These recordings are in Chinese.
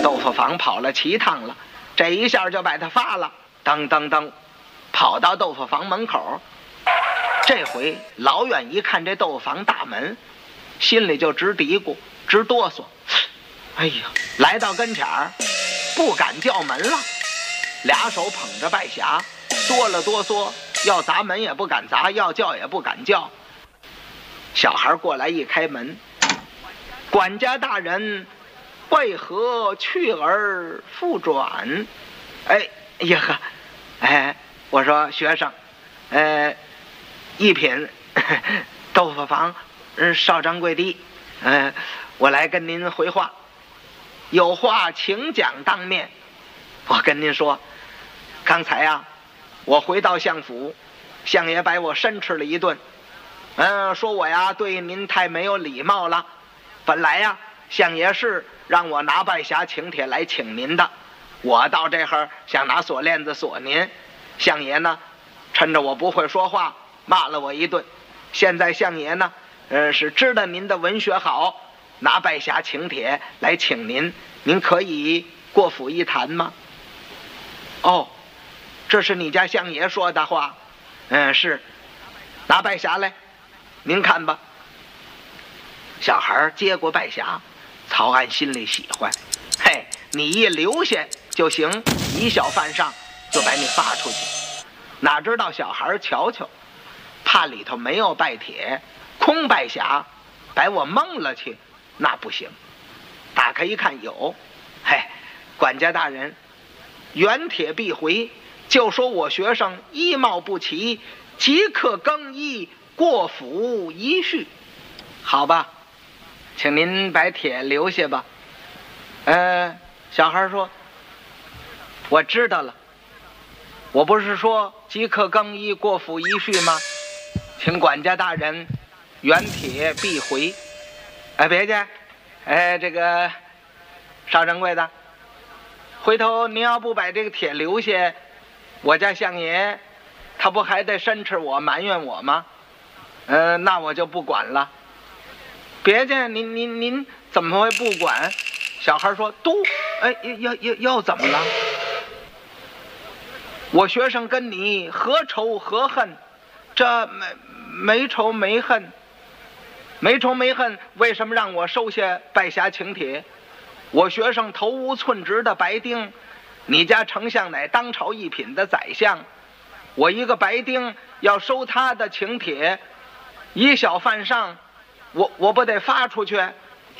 豆腐坊跑了7趟了，这一下就把他发了，噔噔噔，跑到豆腐坊门口。这回老远一看这豆腐坊大门，心里就直嘀咕直哆嗦。哎呀，来到跟前儿不敢叫门了，俩手捧着拜匣，哆了哆嗦，要砸门也不敢砸，要叫也不敢叫。小孩过来一开门，管家大人，为何去而复转？哎呀呵，哎，我说学生，一品豆腐坊少掌柜的，我来跟您回话，有话请讲当面。我跟您说，刚才啊，我回到相府，相爷把我申斥了一顿，说我呀对您太没有礼貌了。本来呀，相爷是让我拿拜匣请帖来请您的，我到这儿想拿锁链子锁您，相爷呢，趁着我不会说话，骂了我一顿。现在相爷呢，是知道您的文学好，拿拜匣请帖来请您，您可以过府一谈吗？哦，这是你家相爷说的话。是，拿拜匣来，您看吧。小孩接过拜匣，曹安心里喜欢，嘿，你一留下就行，以小犯上，就把你发出去。哪知道小孩瞧瞧，怕里头没有拜帖，空拜匣，把我蒙了去，那不行。打开一看有，嘿，管家大人，原帖必回，就说我学生衣帽不齐，即刻更衣过府一叙。好吧，请您把帖留下吧。小孩说，我知道了，我不是说即刻更衣过府一叙吗？请管家大人原帖必回。别介，这个少掌柜的，回头您要不把这个帖留下，我家相爷他不还得申斥我埋怨我吗？那我就不管了。别介，您怎么会不管？小孩说，都要怎么了？我学生跟你何仇何恨？这没仇没恨，没仇没恨，为什么让我收下拜匣请帖？我学生头无寸直的白丁，你家丞相乃当朝一品的宰相，我一个白丁要收他的请帖，以小犯上，我不得发出去？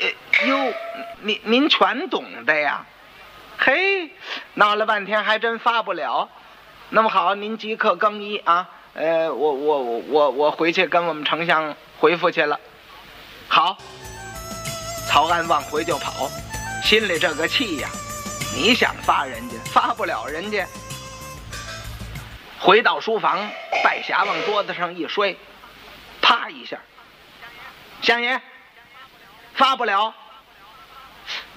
您全懂的呀。嘿，闹了半天还真发不了。那么好，您即刻更衣啊！我回去跟我们丞相回复去了。好，曹安往回就跑，心里这个气呀！你想发人家，发不了人家。回到书房，拜匣往桌子上一摔，啪一下，相爷发不了。